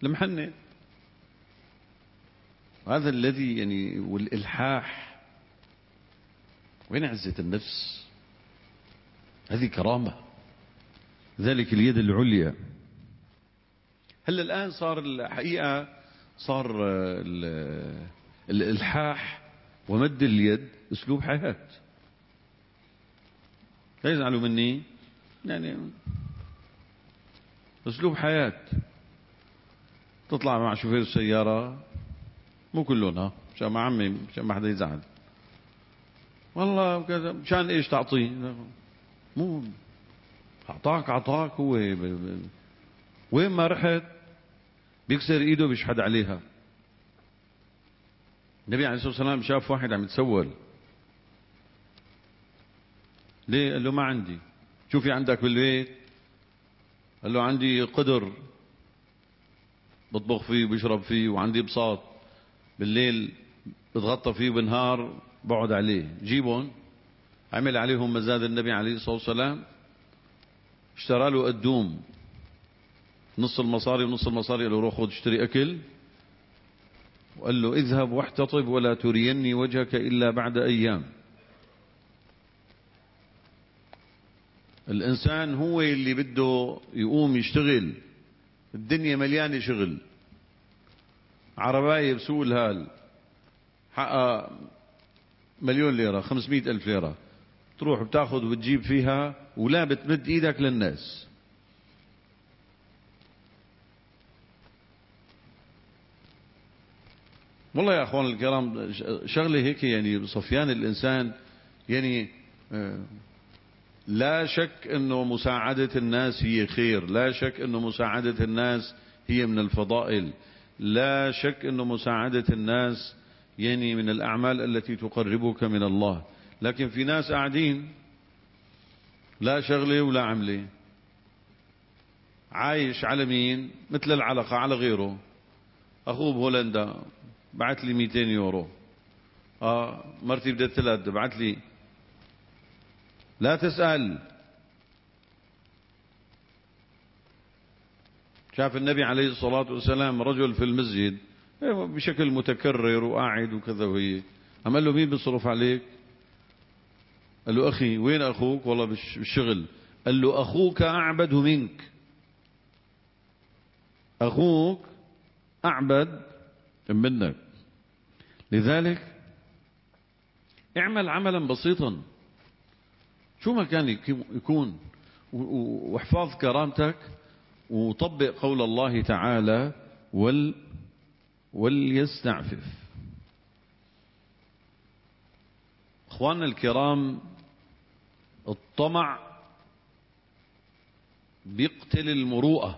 المحنة. هذا الذي يعني، والإلحاح، وين عزة النفس؟ هذه كرامة، ذلك اليد العليا. هلا الآن صار الحقيقة، صار الإلحاح ومد اليد أسلوب حياة. لا يزعلوا مني، يعني أسلوب حياة. تطلع مع شوفير السيارة، مو كلهم، مشان ما عمي، مشان ما حدا يزعل، والله كذا، مشان ايش تعطيه؟ مو اعطاك هو وين ما رحت بيكسر ايده بيشحد عليها. النبي عليه الصلاة والسلام شاف واحد عم يتسول، ليه؟ قال له ما عندي. شو في عندك بالبيت؟ قال له عندي قدر بطبخ فيه وبشرب فيه، وعندي بساط بالليل بتغطى فيه وبنهار بقعد عليه. جيبهم. عمل عليهم مزاد النبي عليه الصلاة والسلام، اشترى له قدوم نص المصاري ونص المصاري، قال له روح خذ اشتري أكل، وقال له اذهب واحتطب ولا تريني وجهك إلا بعد أيام. الإنسان هو اللي بده يقوم يشتغل، الدنيا مليانة شغل. عرباية بسوق الهال حقها 1,000,000 ليرة، 500,000 ليرة، تروح بتاخذ وبتجيب فيها ولا بتمد ايدك للناس. والله يا اخوان الكرام، شغله هيك يعني صفيان الانسان، يعني لا شك انه مساعدة الناس هي خير، لا شك انه مساعدة الناس هي من الفضائل، لا شك انه مساعدة الناس يعني من الاعمال التي تقربك من الله. لكن في ناس قاعدين لا شغلة ولا عملة، عايش على مين؟ مثل العلقة على غيره. اخوه بهولندا بعت لي 200 يورو، مرتي بدها 3 بعت لي. لا تسأل. شاف النبي عليه الصلاة والسلام رجل في المسجد بشكل متكرر وقاعد وكذا، وهي قال له مين بيصرف عليك؟ قال له أخي. وين أخوك؟ والله بالشغل. قال له أخوك أعبد منك، أخوك أعبد منك. لذلك اعمل عملا بسيطا شو ما كان يكون، واحفظ كرامتك، وطبق قول الله تعالى وليستعفف. اخواننا الكرام، الطمع بيقتل المروءة.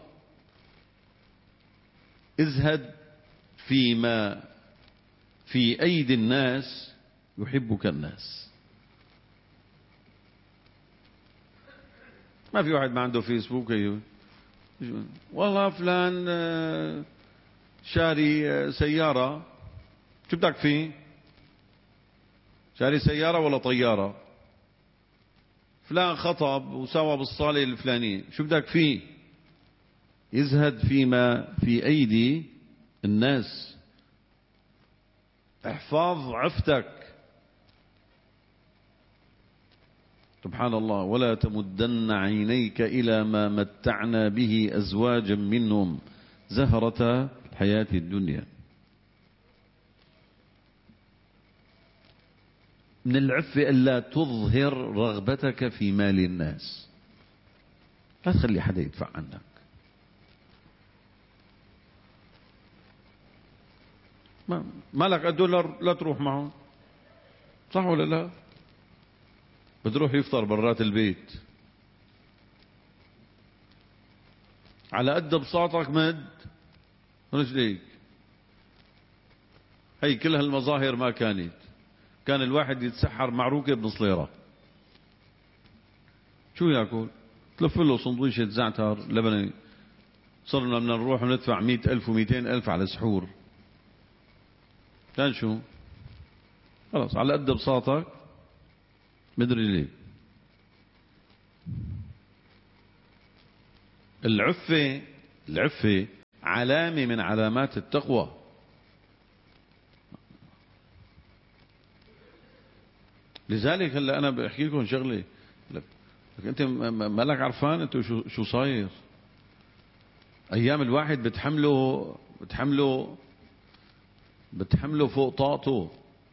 ازهد فيما في أيدي الناس يحبك الناس. ما في واحد ما عنده فيسبوك والله فلان شاري سيارة، شو بدك فيه؟ شاري سيارة ولا طيارة؟ فلان خطب وسوى بالصالة الفلانية، شو بدك فيه؟ يزهد فيما في أيدي الناس. احفظ عفتك. سبحان الله. ولا تمدن عينيك إلى ما متعنا به أزواجا منهم زهرة الحياة الدنيا. من العفة ألا تظهر رغبتك في مال الناس، لا تخلي حدا يدفع عنك. مالك $1 لا تروح معه، صح ولا لا؟ بتروح يفطر برات البيت، على قد بساطك مد رجليك. هي كل هالمظاهر ما كانت، كان الواحد يتسحر معروكة بنص ليرة، شو ياكل؟ تلف له سندويشة زعتر لبني. صرنا بدنا نروح وندفع 100,000 و200,000 على سحور. كان شو؟ خلاص على قد بساطك مدري ليه. العفة علامة من علامات التقوى. لذلك هلا أنا بحكي لكم شغلة، لك أنت مالك عرفان أنت شو صاير. أيام الواحد بتحمله فوق طاقته.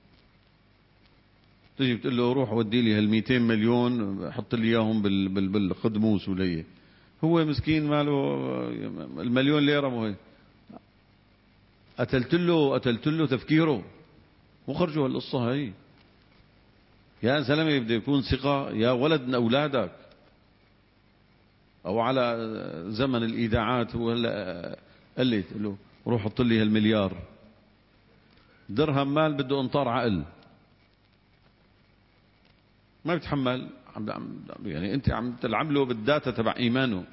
تجي بتقول له روح ودي لي هال 200 مليون حط لي اياهم بالخدموس وليه. هو مسكين ماله المليون ليره. مو هي قتلت له تفكيره وخرجوا هالقصه هي. يا زلمه بده يكون ثقه يا ولد من اولادك. او على زمن الايداعات هو هلا قلت له روح حط لي هالمليار درهم مال بده انطار عقل. ما بيتحمل. يعني انت عم تلعب له بالداتا تبع ايمانه.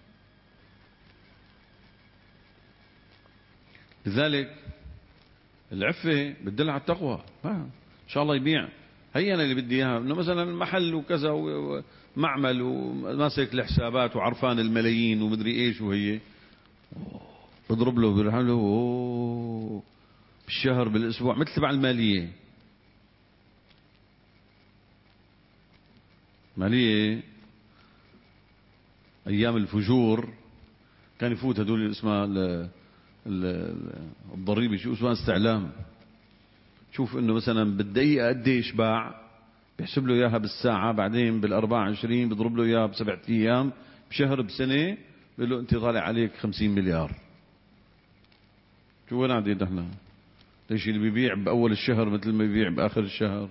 لذلك العفة بتدل على التقوى. ان شاء الله يبيع. هي انا اللي بدي اياها انه مثلا محل وكذا ومعمل وماسك الحسابات وعرفان الملايين ومدري ايش. وهي بضرب له بيقول له بالشهر بالاسبوع مثل تبع الماليه. ماليه ايام الفجور كان يفوت هدول اسمها الضريبه شو اسمها استعلام. شوف انه مثلا بالدقيقه قديش باع بيحسب له اياها بالساعه. بعدين بال24 بيضرب له اياها ب7 ايام بشهر بسنه. بيقول له انت طالع عليك 50 مليار. شو وين قاعدين نحن؟ ليش اللي بيبيع باول الشهر مثل ما بيبيع باخر الشهر.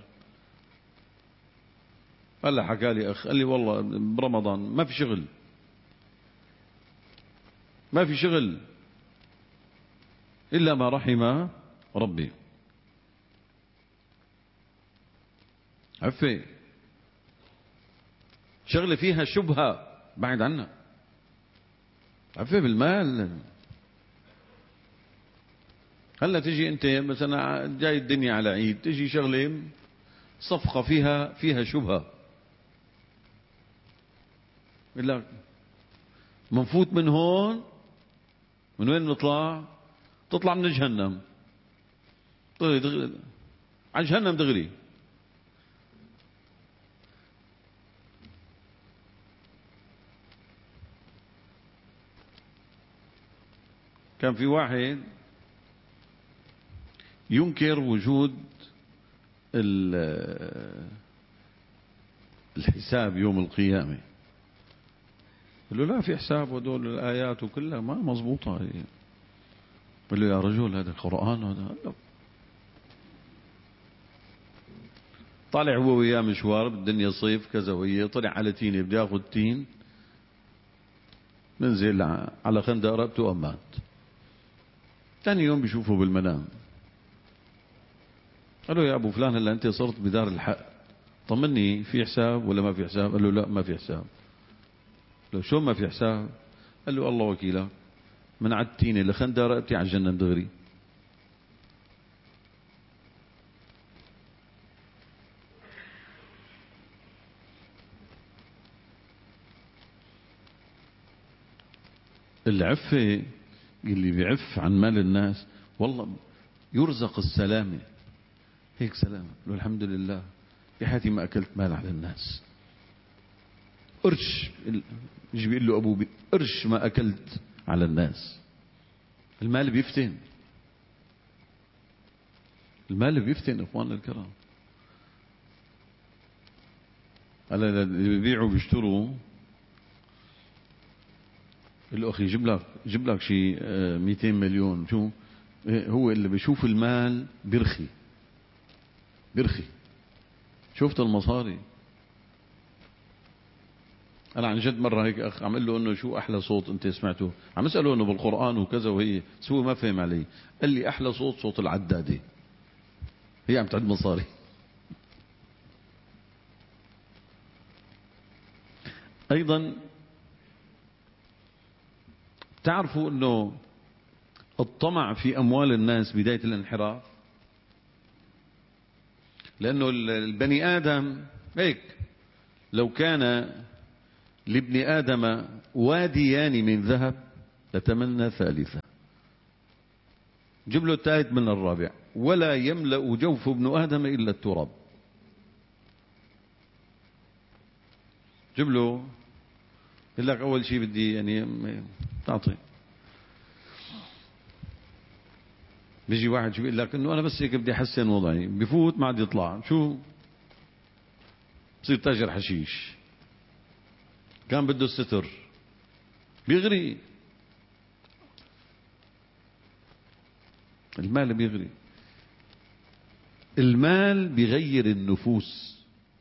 هلا حكى لي اخ قال لي والله برمضان ما في شغل. ما في شغل إلا ما رحم ربي. عفة شغلة فيها شبهة بعد عنها. عفة بالمال. هلا تجي أنت مثلا جاي الدنيا على عيد تجي شغلة صفقة فيها شبهة. إلا منفوت من هون. من وين نطلع؟ تطلع من جهنم دغري على جهنم دغري. كان في واحد ينكر وجود الحساب يوم القيامة. قال له لا في حساب ودول الآيات وكلها ما مضبوطة. قال له يا رجل هذا القرآن هذا. طالع هو وياه مشوار بالدنيا صيف كذا وهي طلع على تين بده ياخذ تين. منزل على خندق رقبته ومات. ثاني يوم بيشوفه بالمنام. قال له يا ابو فلان هلا انت صرت بدار الحق طمني في حساب ولا ما في حساب؟ قال له لا ما في حساب. قال له شو ما في حساب؟ قال له الله وكيلك من عدتيني لخندق رقبتي على الجنة دغري. العفة اللي بيعف عن مال الناس والله يرزق السلامة. هيك سلامة له الحمد لله بحياتي ما أكلت مال على الناس. قرش يجي بيقول له أبوه قرش ما أكلت على الناس. المال بيفتن. المال بيفتن إخواننا الكرام. هلا اللي بيبيعوا بيشتروا يقول له أخي جيب لك شيء 200 مليون. شو هو اللي بيشوف المال بيرخي. شفت المصاري. أنا عن جد مرة هيك أخ عم قل له إنه شو أحلى صوت أنت سمعته. عم أسأله إنه بالقرآن وكذا وهي هو ما فهم علي. قال لي أحلى صوت العدادة. هي عم تعد مصاري. أيضا تعرفوا إنه الطمع في أموال الناس بداية الانحراف. لأنه البني آدم هيك لو كان لابن آدم واديان من ذهب لتمنى ثالثة. جيب له الثالث من الرابع. ولا يملأ جوف ابن آدم إلا التراب. جيب له، يقول لك أول شيء بدي يعني تعطي. بيجي واحد شو بيقول لك إنه أنا بس هيك بدي أحسن وضعي، بفوت ما عاد يطلع، شو بصير تاجر حشيش. كان بده الستر بيغري. المال بيغري. المال بيغير النفوس.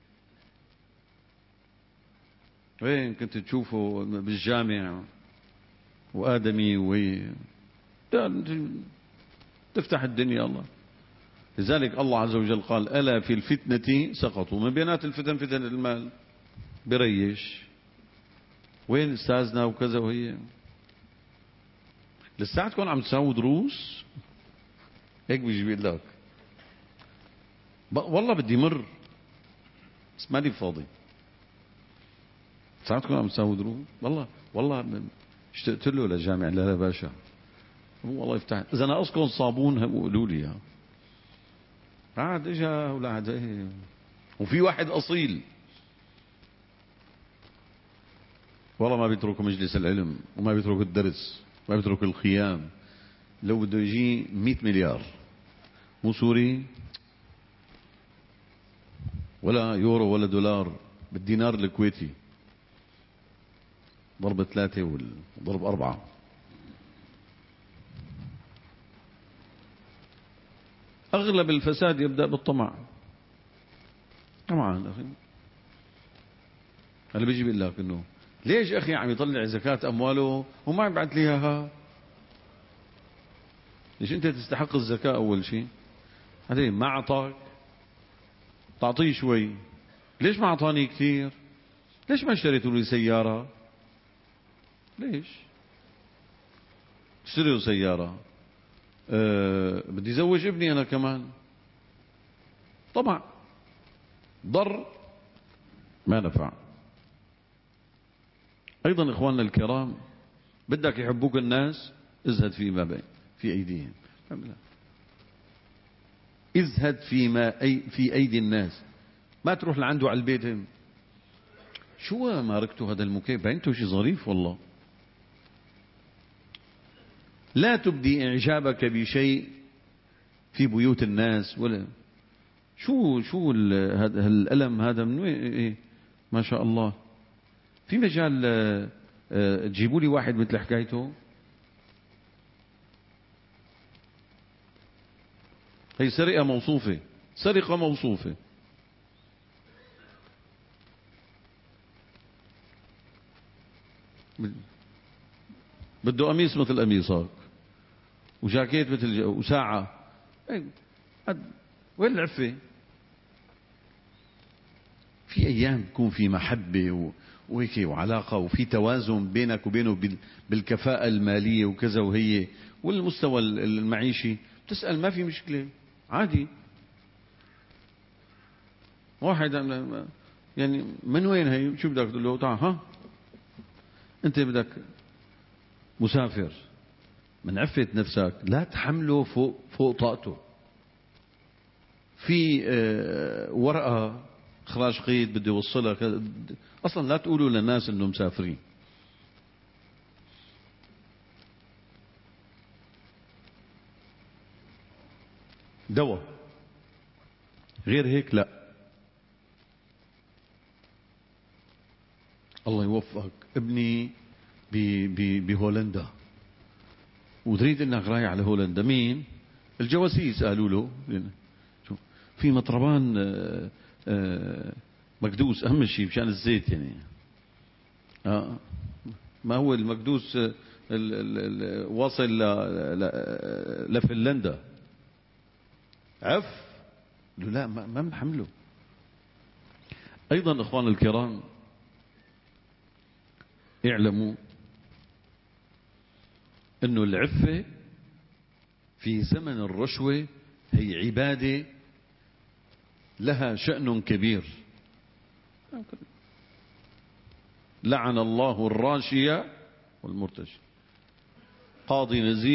وين كنت تشوفه بالجامع وآدمي وهي تفتح الدنيا الله. لذلك الله عز وجل قال ألا في الفتنة سقطوا. من بينات الفتن فتن المال. بريش وين استاذنا وكذا، وهي لساتكم عم تساووا دروس هيك بيجي بيقول لك والله بدي مر بس مالي فاضي. ساعتكم عم تساووا دروس والله اشتقت له للجامع. لا باشا والله يفتح. اذا ناقصكم صابون قولوا لي. عاد اجا ولعد ايه. وفي واحد اصيل والله ما بيترك مجلس العلم وما بيترك الدرس ما بيترك الخيام. لو بده يجي 100 مليار مو سوري ولا يورو ولا دولار، بالدينار الكويتي ضرب 3 وضرب 4. أغلب الفساد يبدأ بالطمع. طمعا أخي. هلا بيجي بيقول لك إنه ليش أخي عم يطلع زكاة أمواله وما عم يبعث لي إياها؟ ليش أنت تستحق الزكاة أول شيء؟ بعدين ما أعطاك تعطيه شوي. ليش ما أعطاني كثير؟ ليش ما اشتريت لي سيارة؟ ليش؟ اشتري له سيارة. بدي زوج ابني أنا كمان. طبعا ضر ما نفع. أيضا إخواننا الكرام بدك يحبوك الناس ازهد فيما بين في أيديهم. ازهد في أيدي الناس. ما تروح لعنده على البيت. شو ماركته هذا المكيف بينته شيء ظريف والله. لا تبدي إعجابك بشيء في بيوت الناس ولا شو هذا الألم هذا من وين؟ إيه ما شاء الله. في مجال تجيبوا لي واحد مثل حكايته. هي سرقة موصوفة. سرقة موصوفة. بده قميص مثل قميصك وجاكيت مثل وساعة. وين العفة؟ في أيام يكون في محبة وهيك وعلاقة وفي توازن بينك وبينه بالكفاءة المالية وكذا، وهي والمستوى المعيشي. تسأل ما في مشكلة عادي. واحد يعني من وين هي شو بدك تقول له؟ تعال ها انت بدك مسافر من عفة نفسك لا تحمله فوق طاقته. في ورقة اخراج قيد بده يوصلها اصلا لا تقولوا للناس انه مسافرين. دواء غير هيك لا. الله يوفقك ابني بهولندا وتريد انك رايح على هولندا. مين الجواسيس قالوا له في مطربان مكدوس اهم شيء مشان الزيت يعني. ما هو المكدوس واصل لفنلندا. عف لا ما بنحمله. ايضا اخوان الكرام اعلموا انه العفة في زمن الرشوة هي عبادة لها شأن كبير. لعن الله الراشية والمرتشي. قاضي نزيه